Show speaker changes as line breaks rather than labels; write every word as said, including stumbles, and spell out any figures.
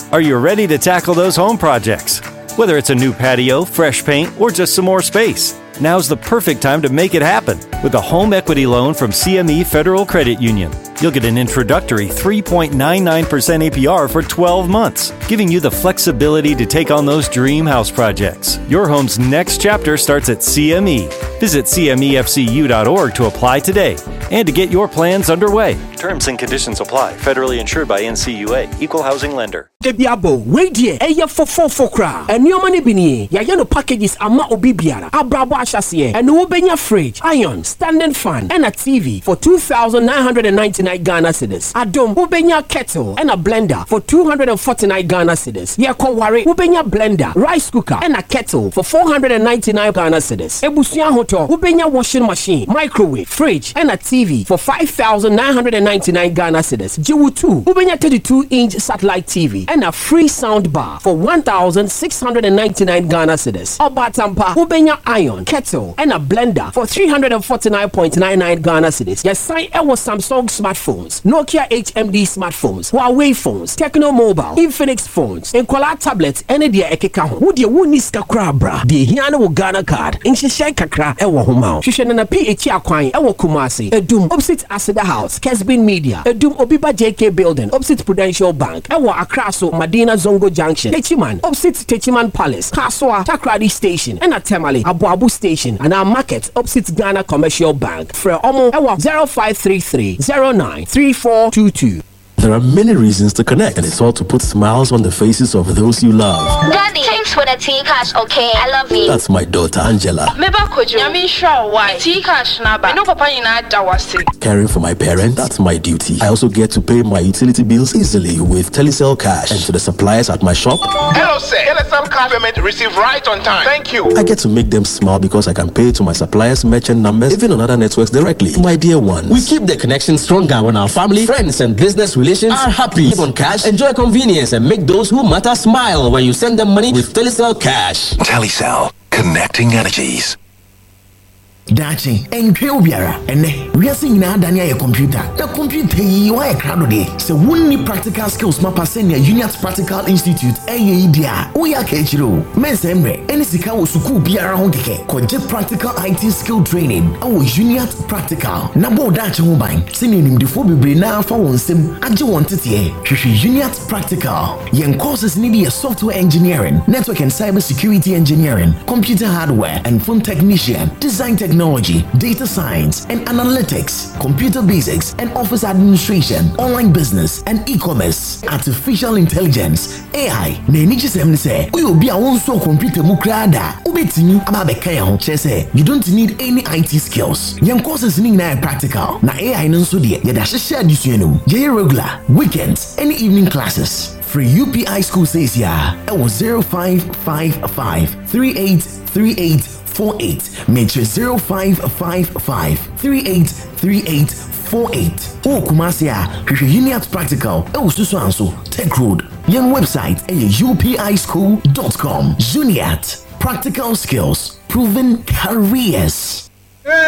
Are you ready to tackle those home projects? Whether it's a new patio, fresh paint, or just some more space, now's the perfect time to make it happen with a home equity loan from C M E Federal Credit Union. You'll get an introductory three point nine nine percent A P R for twelve months, giving you the flexibility to take on those dream house projects. Your home's next chapter starts at C M E. Visit C M E F C U dot org to apply today and to get your plans underway. Terms and conditions apply. Federally insured by N C U A. Equal housing lender.
Debiabo, wait here. Eya for four for cra. And your money bini. Ya yano packages ama obi biara. Abrabo ashasiye. And ubenya fridge, iron, standing fan, and a T V for two thousand nine hundred ninety-nine Ghana cedis. Adom ubenya kettle and a blender for two hundred forty-nine Ghana cedis. Ya koware ubenya blender, rice cooker, and a kettle for four hundred ninety-nine Ghana cedis. Ebusuya hoto ubenya washing machine, microwave, fridge, and a T V for five thousand nine hundred ninety-nine Ghana cedis. Jiwu two ubenya thirty-two inch satellite T V and a free sound bar for one thousand six hundred ninety-nine Ghana cedis. Obatampa ubenya iron, kettle, and a blender for three hundred forty-nine point nine nine Ghana cedis. Yes, sign ewo Samsung smartphones, Nokia H M D smartphones, Huawei phones, Techno Mobile, Infinix phones, and Kola tablets, and the ekeka ho. Would you win this kakra bra? The Hiana wo Ghana card, in Shishan kakra ewo homa. Shishan na P H Akwai ewo Kumasi, Edum opposite Aseda House, Kesbin Media, Edum Obiba J K Building, opposite Prudential Bank, ewo Akraso Madina Zongo Junction, Techiman, opposite Techiman Palace, Kaswa, Takradi Station, and a Temale, Abu Abu Station, and our market opposite Ghana Commercial Bank. For Omo ewo zero five three three zero nine three four two two.
There are many reasons to connect, and it's all to put smiles on the faces of those you love.
Daddy, thanks for the tea cash, okay? I love you.
That's my daughter, Angela. Caring for my parents, that's my duty. I also get to pay my utility bills easily with Telecel Cash. And to the suppliers at my shop,
hello, sir. Telecel Cash payment received right on time. Thank you.
I get to make them smile because I can pay to my suppliers' merchant numbers, even on other networks directly. My dear ones,
we keep the connection stronger when our family, friends, and business relations are happy. Live on cash, enjoy convenience, and make those who matter smile when you send them money with Telecel Cash.
Telecel, connecting energies.
Dachi, and Pilbiara, and we are seeing now Dania computer. The computer, you are a crowd day. So, wouldn't practical skills, Mapa Senior Unions Practical Institute, A E D A, we are Kachiro, Mensembre, and Sika Suku Biara Hondike, Koje Practical I T Skill Training, our Unions Practical. Nabo Dachi Mobile, sending him the Fobi now for one sim, and you want it here. Unions Practical. Young courses need a software engineering, network and cybersecurity engineering, computer hardware and phone technician, design technology. Technology, data science and analytics, computer basics and office administration, online business and e-commerce, artificial intelligence, A I. Na eniji sem say, we will be a one so computer mu krada. Ubetini ababeka ya ho say, you don't need any I T skills. Young courses ni na practical. Na A I no so de, ya da hye adisuenu. Je regular, weekends, any evening classes. Free U P I school says ya. It was zero five five five three eight three eight four eight. Metre zero five five five three eight three eight four eight. Oh, Kumasia, Unions Practical. Oh, Susanso, Tech Road. Young website u p i school dot com. Uniat, practical skills, proven careers.